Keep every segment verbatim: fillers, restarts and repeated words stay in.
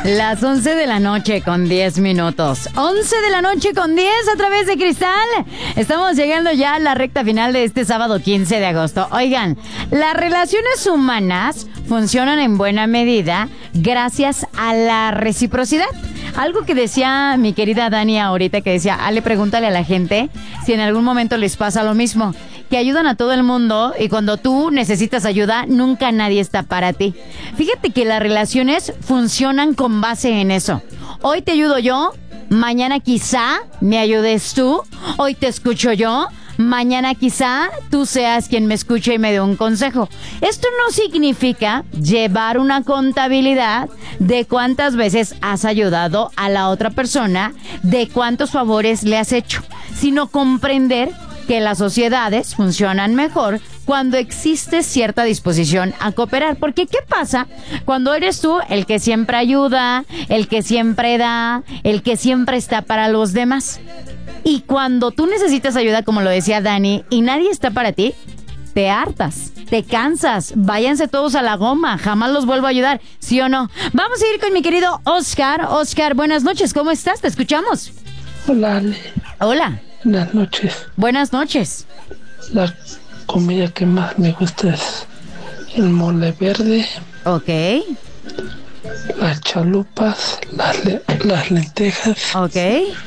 Las once de la noche con diez minutos. once de la noche con diez a través de Cristal. Estamos llegando ya a la recta final de este sábado quince de agosto. Oigan, las relaciones humanas funcionan en buena medida gracias a la reciprocidad. Algo que decía mi querida Dani ahorita, que decía, Ale, pregúntale a la gente si en algún momento les pasa lo mismo. Que ayudan a todo el mundo y cuando tú necesitas ayuda, nunca nadie está para ti. Fíjate que las relaciones funcionan con base en eso. Hoy te ayudo yo, mañana quizá me ayudes tú. Hoy te escucho yo, mañana quizá tú seas quien me escuche y me dé un consejo. Esto no significa llevar una contabilidad de cuántas veces has ayudado a la otra persona, de cuántos favores le has hecho, sino comprender que las sociedades funcionan mejor cuando existe cierta disposición a cooperar. Porque ¿qué pasa cuando eres tú el que siempre ayuda, el que siempre da, el que siempre está para los demás? Y cuando tú necesitas ayuda, como lo decía Dani, y nadie está para ti, te hartas, te cansas, váyanse todos a la goma, jamás los vuelvo a ayudar, ¿sí o no? Vamos a ir con mi querido Oscar. Oscar, buenas noches, ¿cómo estás? Te escuchamos. Hola, Ale. Hola. Buenas noches. Buenas noches. La comida que más me gusta es el mole verde. Ok. Las chalupas, las, le- las lentejas. Ok.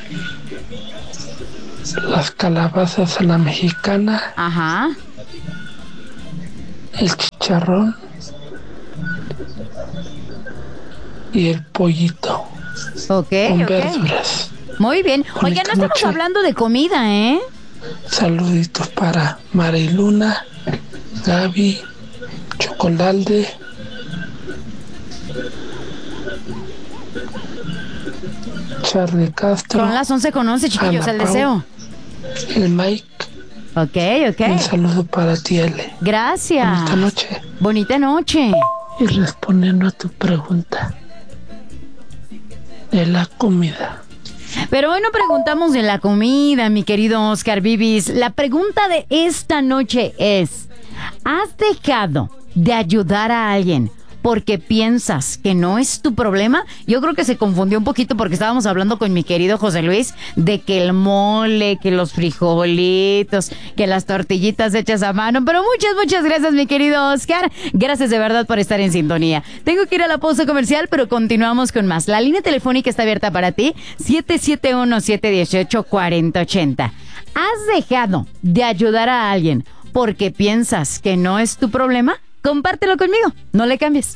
Las calabazas a la mexicana. Ajá. El chicharrón. Y el pollito. Ok, con ok. verduras. Muy bien. Oigan, no estamos noche. hablando de comida, ¿eh? Saluditos para Mariluna, Gaby, Chocolalde, Charlie Castro. Son las once con once, chiquillos, Ana el Pau, deseo. el Mike. Ok, Un ok. saludo para ti, Ale. Gracias. Esta noche. Bonita noche. Y respondiendo a tu pregunta de la comida. Pero hoy no preguntamos de la comida, mi querido Oscar Vivis. La pregunta de esta noche es, ¿has dejado de ayudar a alguien porque piensas que no es tu problema? Yo creo que se confundió un poquito porque estábamos hablando con mi querido José Luis de que el mole, que los frijolitos, que las tortillitas hechas a mano. Pero muchas, muchas gracias, mi querido Oscar. Gracias de verdad por estar en sintonía. Tengo que ir a la pausa comercial, pero continuamos con más. La línea telefónica está abierta para ti, siete siete uno, siete uno ocho, cuatro cero ocho cero. ¿Has dejado de ayudar a alguien porque piensas que no es tu problema? Compártelo conmigo, no le cambies.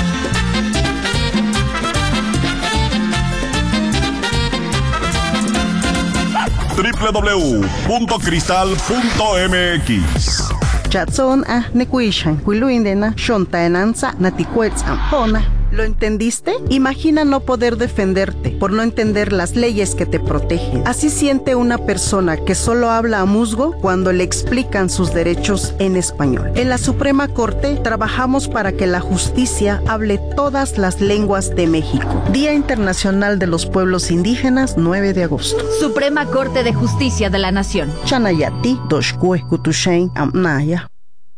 doble u doble u doble u punto cristal punto m x. Chatson a nekuishan, kuiluindena, shontaenanza, natikuetzam, hona. ¿Lo entendiste? Imagina no poder defenderte por no entender las leyes que te protegen. Así siente una persona que solo habla a musgo cuando le explican sus derechos en español. En la Suprema Corte trabajamos para que la justicia hable todas las lenguas de México. Día Internacional de los Pueblos Indígenas, nueve de agosto. Suprema Corte de Justicia de la Nación. Chanayati, Doshkue, Kutushain, Amnaya.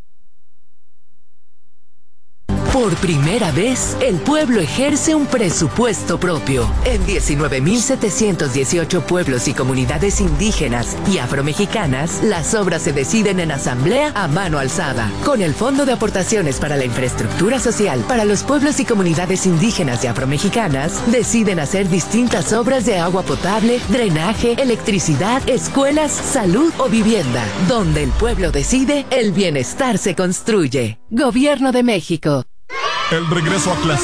Por primera vez, el pueblo ejerce un presupuesto propio. En diecinueve mil setecientos dieciocho pueblos y comunidades indígenas y afromexicanas, las obras se deciden en asamblea a mano alzada. Con el Fondo de Aportaciones para la Infraestructura Social para los pueblos y comunidades indígenas y afromexicanas, deciden hacer distintas obras de agua potable, drenaje, electricidad, escuelas, salud o vivienda. Donde el pueblo decide, el bienestar se construye. Gobierno de México. El regreso a clase.